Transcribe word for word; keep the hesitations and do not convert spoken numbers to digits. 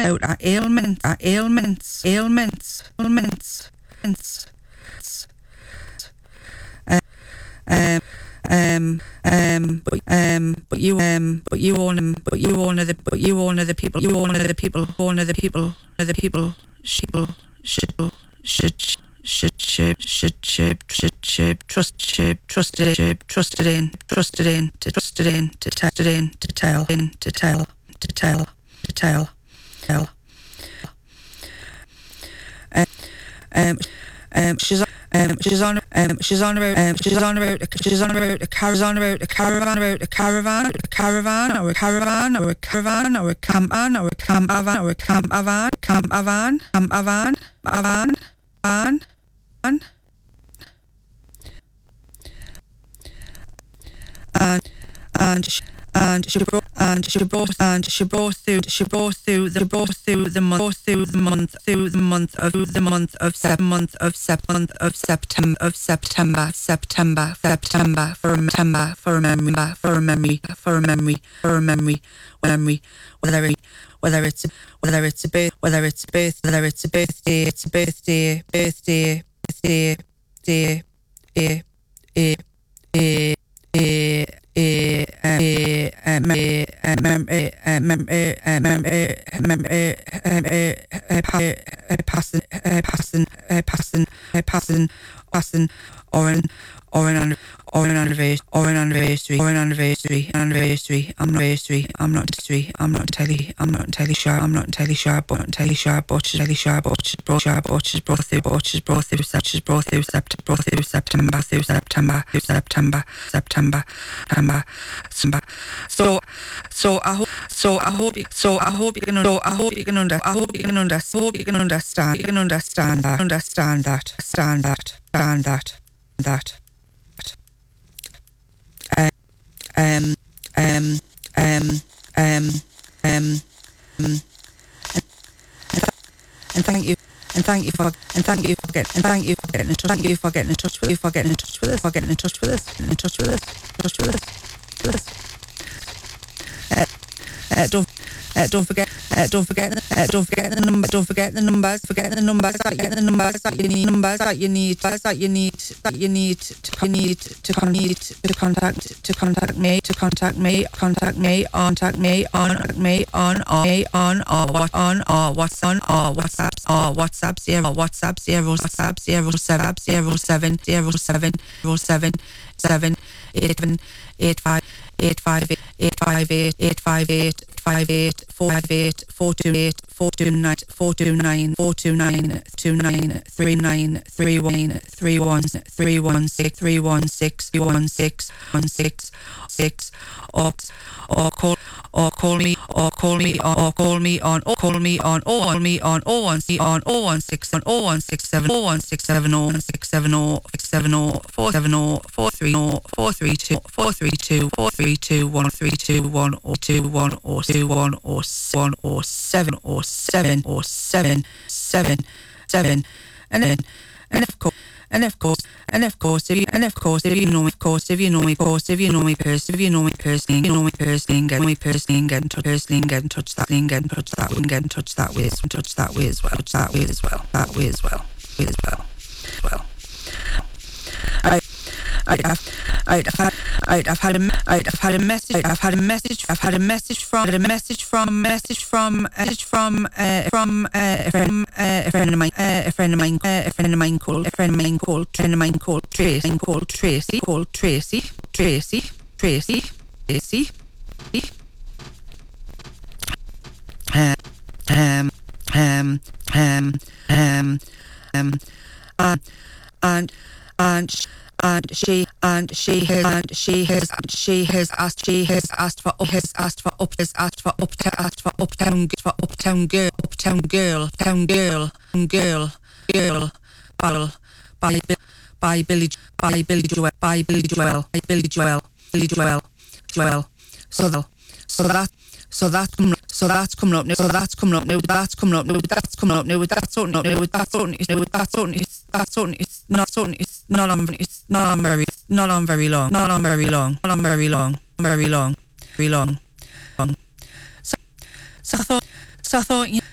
out uh, ailments, uh, ailments, ailments, ailments, ailments. Uh, um, um, um, but um, but you um, but you own them, but you own the, but you own the people, you own the people, own the people, the people, people, ship, ship, ship, shape, ship, shape, ship, shape, trust, shape, trusted, shape, trusted in, trusted in, to trusted in, to trusted in, to tell, in, to tell, to tell, to tell, tell. Um, um, um, she's. Um, she's on. Um, she's on about. Um, she's on about. She's on about a caravan. About a caravan. About a caravan. A caravan. Or a caravan. Or a caravan. Or a campavan. Or a campavan. Or a campavan. Campavan. Campavan. Avan. Van. Van. And and she, and she brought and she brought and she brought through she brought through the brought through the month through the month through the month of the month of sep month of sep month of September of September September September for a September for a memory for a memory for a memory for a memory memory whether it whether it's whether it's a birth whether it's a birth whether it's a birthday it's a birthday birthday birthday day a a a a a passing passing passing passing passing or an or an or an anniversary or an anniversary or an anniversary anniversary I'm not anniversary I'm not anniversary I'm not entirely I'm not entirely sure I'm not entirely sure but not entirely sure but she's entirely sure but she's brought sure but she's brought through but she's brought through she's brought through September brought through September through September through September September September September so so I hope so I hope so I hope you can so I hope you can under I hope you can under I hope you can understand you can understand that understand that understand that understand that that Um, um, um, um, um, um, and thank you, and thank you for, and thank you for getting, and thank you for getting in touch, thank you for getting in touch with, you for getting in touch with us, for getting in touch with us, in touch with us, touch with us, with us. Uh, uh, don't, uh, don't forget, uh, don't forget, uh, don't forget the number, don't forget the numbers, forget the numbers, that you, the numbers that you need, numbers that you need, that you need, that you need to need to con- need to contact, to contact me, to contact me, contact me, on, contact me, on, me, on, on, me, on, or what, on, or what's on, or WhatsApp, or WhatsApp zero, WhatsApp zero, WhatsApp zero seven zero seven zero seven zero seven seven eight seven eight five eight five eight eight five eight eight five eight five eight four five eight four two eight four two nine four two nine four two nine two nine three nine three one three one three one six three one six one six one six six or or call or call me or call me or call me on or call me on or on me on or one c on or one six on or one six seven or one six seven or one six seven or six seven or four seven or four three or four three two four three two four three two one three two one or two one or two one or one or seven or seven or seven seven seven and then and of course and of course and of course if you and of course if you know me of course if you know me of course if you know me person if you know me person you know me person get me person get in touch person get in touch that thing get in touch that get in touch that way touch that way as well touch that way as well that way as well way as well well I I'd have, I'd have had, I'd have had a, I'd have had a message, I've had a message, I've had a message from, a message from, message from, a message from, uh, from uh, a friend, uh, a friend of mine, uh, a friend of mine, uh, a friend of mine called, a friend of mine called, friend of mine called Tracy, called Tracy, called Tracy, Tracy, Tracy, Tracy, um, um, um, um, um, um, uh, and, and. And she and she has and she has she has asked she has asked for up has asked for up has asked for up to asked for uptown for uptown girl uptown girl town girl girl girl by by by Billy by Billy Joel by Billy Joel by Billy Joel Billy Joel Joel so that so that so that so that's coming up now so that's coming up now that's coming up now that's coming up now that's something up now that's something is now that's something is that's something it's not something it's not on it's not on very not on very long not on very long not on very long very long very long long so so I thought so I thought